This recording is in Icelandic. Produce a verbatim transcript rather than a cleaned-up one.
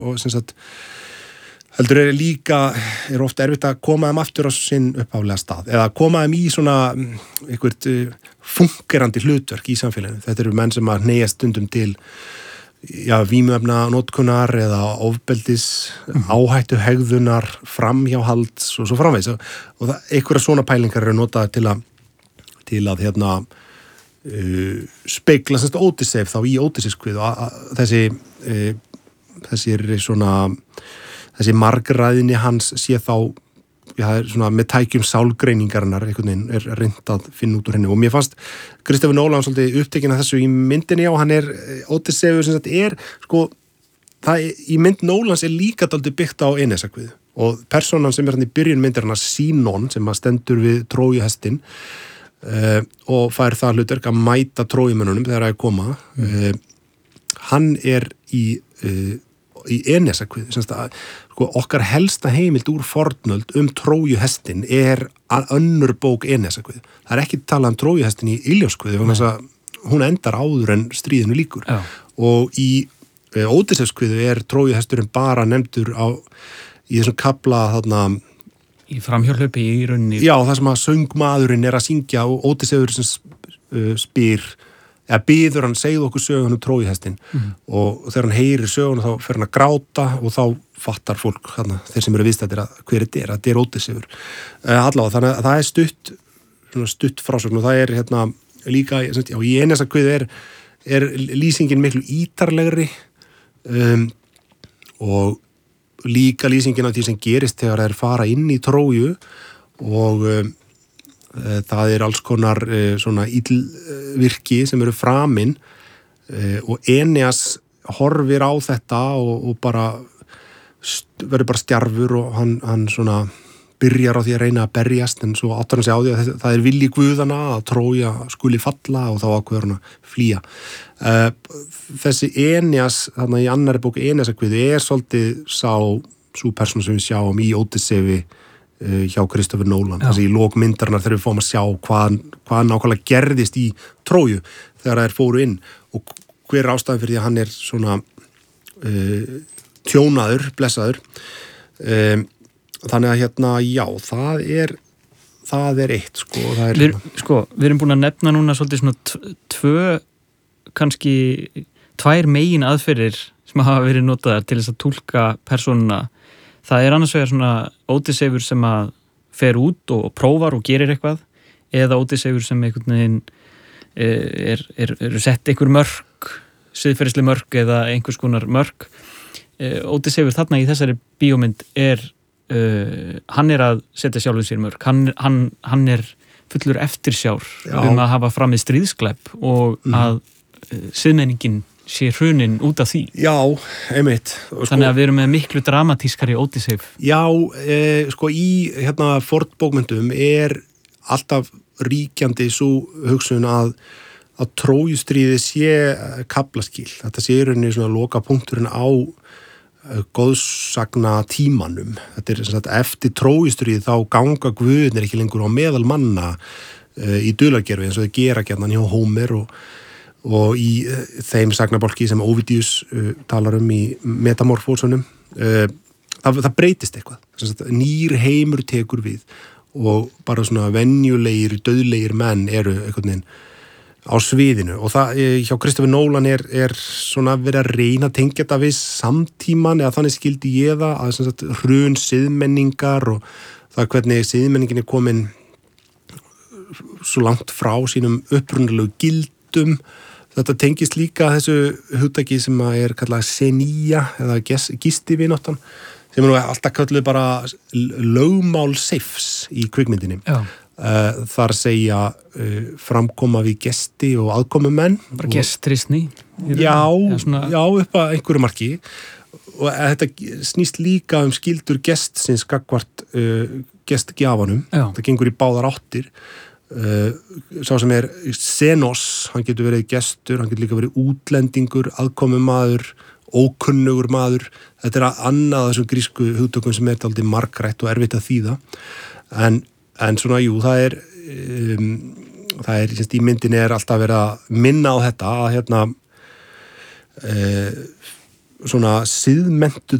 og sem sagt heldur er líka, er ofta erfitt að koma þeim aftur á sinn uppháflega stað eða koma þeim í svona eitthvað fungerandi hlutverk í samfélaginu. Þetta eru menn sem að hneigjast stundum til já, vímuefna notkunar eða ofbeldis, mm. áhættu hegðunar, framhjáhalds og svo framvegis og, og það, einhverja svona pælingar eru notaðar til að til að hérna uh, spegla semst Ódysseif þá í Ódysseifskviðu þessi uh, þessi er svona þessi margræðinni hans sé þá já, svona, með tækjum sálgreiningarinnar einhvern veginn er reynt að finna út úr henni og mér fannst Kristoffer Nolan svolítið upptekinn af þessu í myndinni og hann er Ódysseifur sem sagt er sko, það í mynd Nolans er líka dálítið byggt á Enesarkviðu og persónan sem er hann í byrjun myndir hann að Sínon sem að stendur við Trójuhestin uh, og fær það hlutverk að mæta Trójumönnunum þegar það er koma mm. uh, hann er í uh, í Enesarkviðu, semst að sko, okkar helsta heimild úr fornöld um Trójuhestin er að önnur bók Enesarkviðu. Það er ekki talað um Trójuhestin í Yljóskviðu, vegna þess að hún endar áður en stríðinu líkur. Já. Og í e, Ódysseifskviðu er Trójuhesturinn bara nefndur á, í þessum kafla þarna í framhjólhlaupi í rauninni. Já, það sem að söngmaðurinn er að syngja og Ódysseifur sem uh, spyr eða býður hann, segðu okkur sögun um Trójuhestin mm. og þegar hann heyrir sögun þá fer hann að gráta og þá fattar fólk, hana, þeir sem eru viðstættir að hver þetta er, að þetta er Ódysseifur uh, allavega, þannig að það er stutt stutt frásögn og það er hérna líka, já, í Enesarkviðu er, er lýsingin miklu ítarlegri um, og líka lýsingin af því sem gerist þegar þeir fara inn í Tróju og um, það er alls konar uh, svona illvirki sem eru framin uh, og Eneas horfir á þetta og, og bara verður bara stjarfur og hann, hann svona byrjar á því að reyna að berjast en svo áttar hann sig á því að það er vilji guðana að Trója skuli falla og þá ákveður hann að flýja. Uh, þessi Eneas, þannig í annari bóku Enesarkviðu er svolítið sá sú persóna sem við sjáum í Ódysseifi hjá Kristoffer Nolan, þessi í lok myndarinnar þegar við fáum að sjá hvað, hvað nákvæmlega gerðist í Tróju þegar þær fóru inn og hver er ástæðan fyrir því að hann er svona uh, tjónaður, blessaður um, þannig að hérna, já, það er það er eitt, sko það er, við, sko, við erum búin að nefna núna svolítið svona tvö kannski tvær megin aðferðir sem hafa verið notaðar til þess að túlka persónuna. Það er annars vegar svona Ódysseifur sem að fer út og prófar og gerir eitthvað eða Ódysseifur sem einhvern veginn er, er, er sett einhver mörk, siðferðisleg mörk eða einhvers konar mörk. Ódysseifur þarna í þessari bíómynd er, uh, hann er að setja sjálfum sér mörk. Hann, hann, hann er fullur eftirsjár Já. um að hafa framið stríðsklæp og mm. að uh, siðmenningin sé hrunin út af því. Já, einmitt. Sko, þannig að við erum með miklu dramatískari Ódysseif. Já, e, sko í hérna fornbókmyndum er alltaf ríkjandi svo hugsun að, að Trójustríði sé kaflaskil. Þetta sé í rauninni svona loka punkturinn á góðsagna tímanum. Þetta er sagt, eftir Trójustríði þá ganga guðnir ekki lengur á meðal manna e, í dulargerfi eins og þau gera gjarnan hjá Hómer og og í uh, þeim sagnabálki sem Ovidius uh, talar um í metamorfósunum uh, það, það breytist eitthvað sagt, nýr heimur tekur við og bara svona venjulegir dauðlegir menn eru einhvern veginn á sviðinu og það uh, hjá Kristoffer Nolan er, er svona verið að reyna að tengja þetta við samtíman eða þannig skildi ég það að sagt, hrun siðmenningar og það hvernig siðmenningin er komin svo langt frá sínum upprunalegu gildum. Þetta tengist líka þessu hugtaki sem er kallað senía eða gistivináttan sem er nú alltaf kallið bara lögmál seifs í kvikmyndinni. Já. Þar segja uh, framkoma við gesti og aðkomumenn. Bara gestrisni. Já, svona... já, upp að einhverju marki og þetta snýst líka um skildur gestsins gagnvart uh, gestgjafanum. Já. Það gengur í báðar áttir. Uh, sá sem er xenos, hann getur verið gestur, hann getur líka verið útlendingur, aðkomumaður, ókunnugur maður. Þetta er að annað þessum grísku hugtökum sem er aldrei margrætt og erfitt að þýða. En, en svona, jú, það er, um, það er, semst, í myndinni er alltaf verið að minna á þetta, að hérna, uh, svona siðmentuð